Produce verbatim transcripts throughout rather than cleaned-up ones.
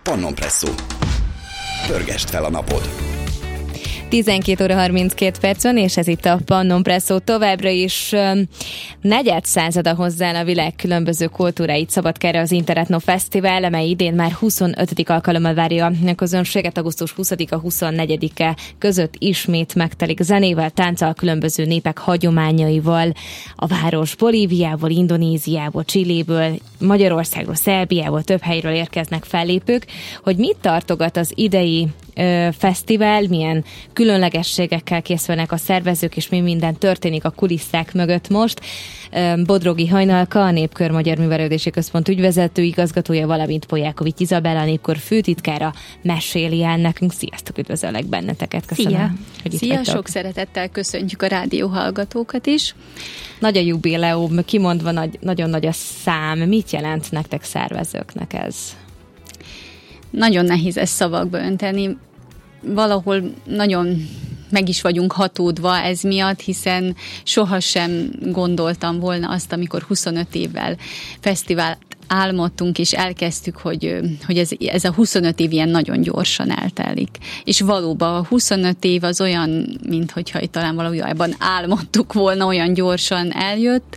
Pannon Presszó. Pörgesd fel a napod! tizenkét óra harminckét percen, és ez itt a Pannon Presszó továbbra is um, negyed százada hozzá a világ különböző kultúráit Szabadkára az Interetno Fesztivál, amely idén már huszonötödik alkalommal várja a közönséget. Augusztus huszadika huszonnegyedike között ismét megtelik zenével, tánccal, különböző népek hagyományaival. A város Bolíviából, Indonéziából, Chiléből, Magyarországról, Szerbiából, több helyről érkeznek fellépők. Hogy mit tartogat az idei ö, fesztivál, milyen különlegességekkel készülnek a szervezők, és mi minden történik a kulisszák mögött most. Bodrogi Hajnalka, a Népkör Magyar Művelődési Központ ügyvezető igazgatója, valamint Polyákovics Izabella, a Népkör főtitkára meséli el nekünk. Sziasztok, üdvözöllek benneteket. Köszönöm, Szia. hogy itt Szia, vagytok. sok szeretettel köszöntjük a rádióhallgatókat is. Nagy a jubileum, kimondva nagy, nagyon nagy a szám. Mit jelent nektek szervezőknek ez? Nagyon nehéz ezt szavakba önteni. Valahol nagyon meg is vagyunk hatódva ez miatt, hiszen sohasem gondoltam volna azt, amikor huszonöt évvel fesztivált álmodtunk, és elkezdtük, hogy, hogy ez, ez a huszonöt év ilyen nagyon gyorsan eltelik. És valóban a huszonöt év az olyan, minthogyha talán valójában álmodtuk volna, olyan gyorsan eljött.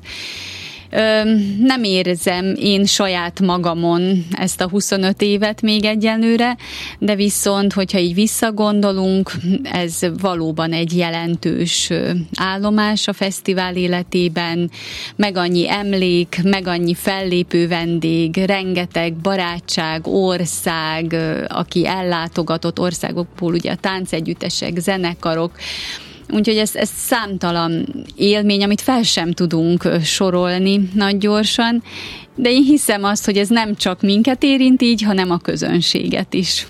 Nem érzem én saját magamon ezt a huszonöt évet még egyenlőre, de viszont, hogyha így visszagondolunk, ez valóban egy jelentős állomás a fesztivál életében, meg annyi emlék, meg annyi fellépő vendég, rengeteg barátság, ország, aki ellátogatott országokból, ugye a táncegyüttesek, zenekarok. Úgyhogy ez, ez számtalan élmény, amit fel sem tudunk sorolni nagy gyorsan, de én hiszem azt, hogy ez nem csak minket érint így, hanem a közönséget is.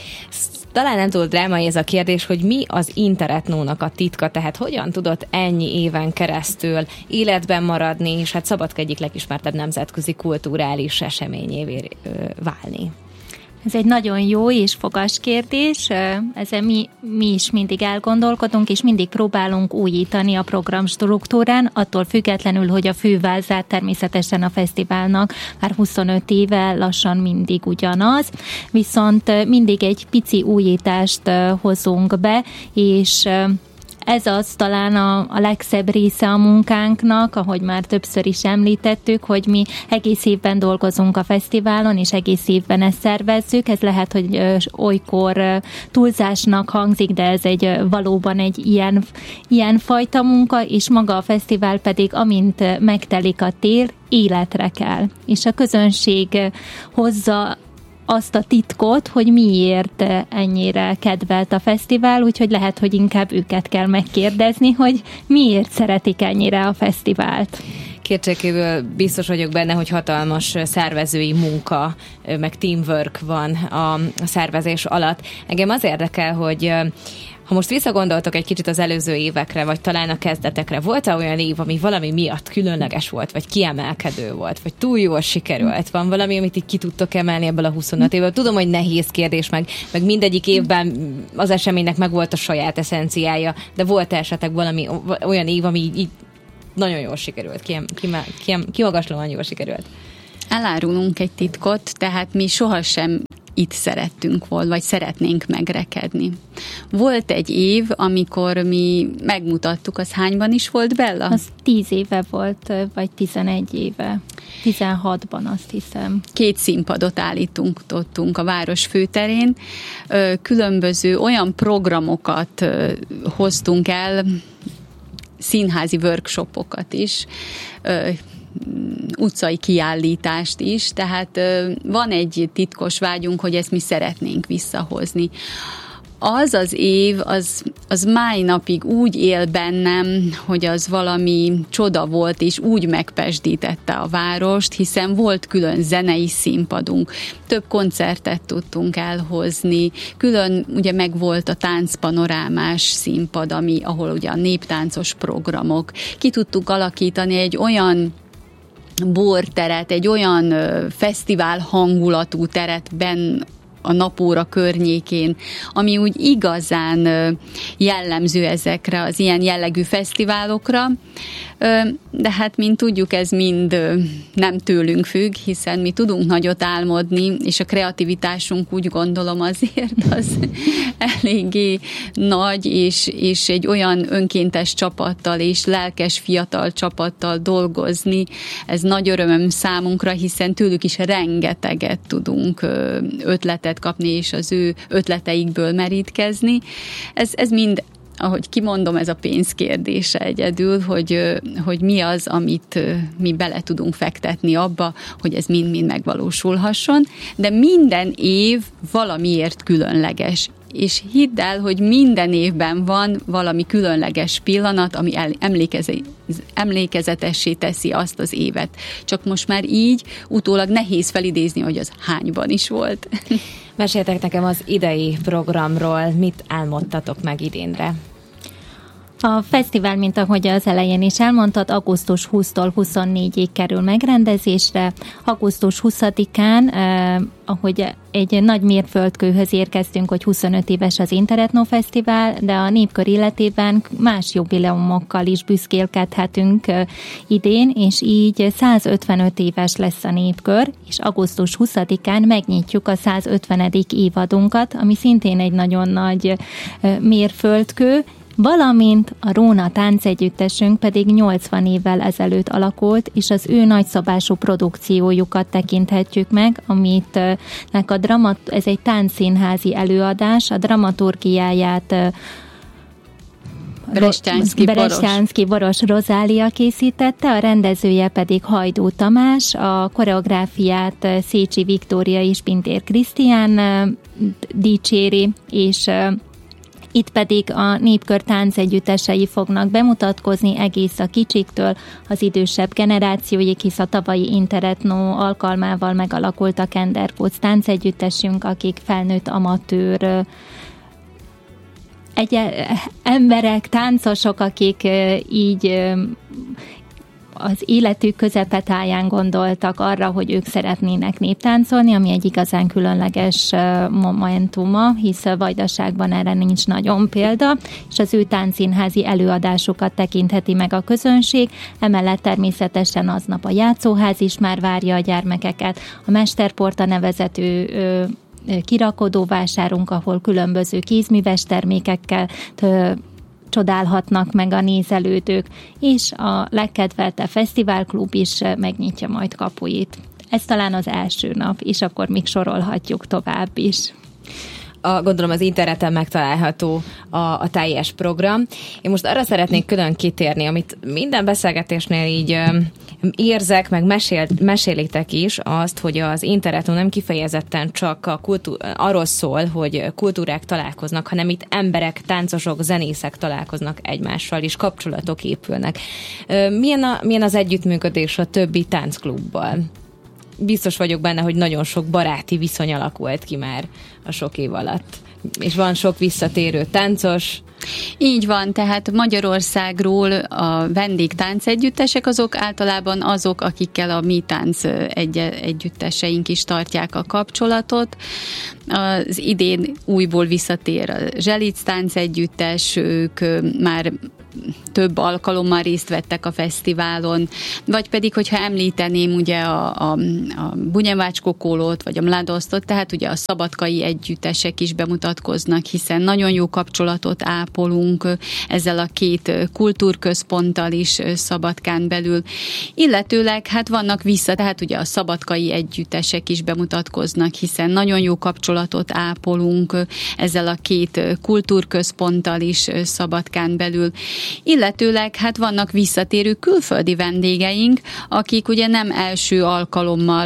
Talán nem túl drámai ez a kérdés, hogy mi az Interetnónak a titka, tehát hogyan tudott ennyi éven keresztül életben maradni, és hát Szabadka egyik legismertebb nemzetközi kulturális eseményévé válni. Ez egy nagyon jó és fogas kérdés, ezen mi, mi is mindig elgondolkodunk, és mindig próbálunk újítani a program struktúrán, attól függetlenül, hogy a fővázát természetesen a fesztiválnak már huszonöt éve lassan mindig ugyanaz, viszont mindig egy pici újítást hozunk be, és ez az talán a, a legszebb része a munkánknak, ahogy már többször is említettük, hogy mi egész évben dolgozunk a fesztiválon, és egész évben ezt szervezzük. Ez lehet, hogy olykor túlzásnak hangzik, de ez egy valóban egy ilyen, ilyen fajta munka, és maga a fesztivál pedig, amint megtelik a tél, életre kell. És a közönség hozza azt a titkot, hogy miért ennyire kedvelt a fesztivál, úgyhogy lehet, hogy inkább őket kell megkérdezni, hogy miért szeretik ennyire a fesztivált. Kétségkívül biztos vagyok benne, hogy hatalmas szervezői munka, meg teamwork van a szervezés alatt. Engem az érdekel, hogy ha most visszagondoltok egy kicsit az előző évekre, vagy talán a kezdetekre, volt-e olyan év, ami valami miatt különleges volt, vagy kiemelkedő volt, vagy túl jól sikerült? Van valami, amit így ki tudtok emelni ebből a huszonöt évből? Tudom, hogy nehéz kérdés, meg, meg mindegyik évben az eseménynek meg volt a saját eszenciája, de volt esetleg valami olyan év, ami így, így nagyon jól sikerült, kiem, kiem, kiem, kimagaslóan jól sikerült? Elárulunk egy titkot, tehát mi sohasem itt szerettünk volna, vagy szeretnénk megrekedni. Volt egy év, amikor mi megmutattuk, az hányban is volt, Bella? Az tíz éve volt, vagy tizenegy éve. tizenhatban azt hiszem. Két színpadot állítottunk a város főterén. Különböző olyan programokat hoztunk el, színházi workshopokat is, utcai kiállítást is, tehát van egy titkos vágyunk, hogy ezt mi szeretnénk visszahozni. Az az év, az, az máj napig úgy él bennem, hogy az valami csoda volt, és úgy megpesdítette a várost, hiszen volt külön zenei színpadunk, több koncertet tudtunk elhozni, külön ugye meg volt a táncpanorámás színpad, ami, ahol ugye a néptáncos programok, ki tudtuk alakítani egy olyan borteret, egy olyan fesztivál hangulatú teret benn a napóra környékén, ami úgy igazán jellemző ezekre az ilyen jellegű fesztiválokra, de hát, mint tudjuk, ez mind nem tőlünk függ, hiszen mi tudunk nagyot álmodni, és a kreativitásunk, úgy gondolom, azért az eléggé nagy, és, és egy olyan önkéntes csapattal és lelkes fiatal csapattal dolgozni, ez nagy örömöm számunkra, hiszen tőlük is rengeteget tudunk ötletet kapni, és az ő ötleteikből merítkezni. Ez, ez mind, ahogy kimondom, ez a pénz kérdése egyedül, hogy, hogy mi az, amit mi bele tudunk fektetni abba, hogy ez mind-mind megvalósulhasson, de minden év valamiért különleges. És hidd el, hogy minden évben van valami különleges pillanat, ami emlékezetessé teszi azt az évet. Csak most már így utólag nehéz felidézni, hogy az hányban is volt. Meséltek nekem az idei programról, mit álmodtatok meg idénre? A fesztivál, mint ahogy az elején is elmondtad, augusztus huszadikától huszonnégyig kerül megrendezésre. augusztus huszadikán, eh, ahogy egy nagy mérföldkőhöz érkeztünk, hogy huszonöt éves az Interetno Fesztivál, de a Népkör életében más jubileumokkal is büszkélkedhetünk eh, idén, és így százötvenöt éves lesz a Népkör, és augusztus huszadikán megnyitjuk a százötvenedik évadunkat, ami szintén egy nagyon nagy eh, mérföldkő, valamint a Róna táncegyüttesünk pedig nyolcvan évvel ezelőtt alakult, és az ő nagyszabású produkciójukat tekinthetjük meg, amit nek a dramat, ez egy táncszínházi előadás, a dramaturgiáját Berestyánszky Berestyánszky Boros Rozália készítette, a rendezője pedig Hajdú Tamás, a koreográfiát Szécsi Viktória és Pintér Krisztián dicséri, és itt pedig a Népkör táncegyüttesei fognak bemutatkozni egész a kicsiktől az idősebb generációig, hisz a tavalyi Interetno alkalmával megalakult a Kenderkóc táncegyüttesünk, akik felnőtt amatőr egy emberek, táncosok, akik így az életük közepetáján gondoltak arra, hogy ők szeretnének néptáncolni, ami egy igazán különleges momentuma, hisz a Vajdaságban erre nincs nagyon példa, és az ő táncszínházi előadásokat tekintheti meg a közönség. Emellett természetesen aznap a játszóház is már várja a gyermekeket, a Mesterporta nevezetű kirakodóvásárunk, ahol különböző kézműves termékekkel csodálhatnak meg a nézelődők, és a legkedveltebb fesztiválklub is megnyitja majd kapuit. Ez talán az első nap, és akkor még sorolhatjuk tovább is. A, gondolom az interneten megtalálható a, a teljes program. Én most arra szeretnék külön kitérni, amit minden beszélgetésnél így um, érzek, meg mesél, mesélitek is azt, hogy az Interetno nem kifejezetten csak a kultúr, arról szól, hogy kultúrák találkoznak, hanem itt emberek, táncosok, zenészek találkoznak egymással, és kapcsolatok épülnek. Milyen, a, milyen az együttműködés a többi táncklubbal? Biztos vagyok benne, hogy nagyon sok baráti viszony alakult ki már a sok év alatt. És van sok visszatérő táncos. Így van, tehát Magyarországról a vendégtáncegyüttesek azok általában azok, akikkel a mi tánc egy- együtteseink is tartják a kapcsolatot. Az idén újból visszatér a Zselic táncegyüttes, ők már több alkalommal részt vettek a fesztiválon, vagy pedig, hogyha említeném ugye a, a, a Bunyevács Kokólót, vagy a Mladosztot, tehát ugye a szabadkai együttesek is bemutatkoznak, hiszen nagyon jó kapcsolatot ápolunk ezzel a két kultúrközponttal is Szabadkán belül. Illetőleg hát vannak vissza, tehát ugye a szabadkai együttesek is bemutatkoznak, hiszen nagyon jó kapcsolatot ápolunk ezzel a két kultúrközponttal is Szabadkán belül. Illetőleg hát vannak visszatérő külföldi vendégeink, akik ugye nem első alkalommal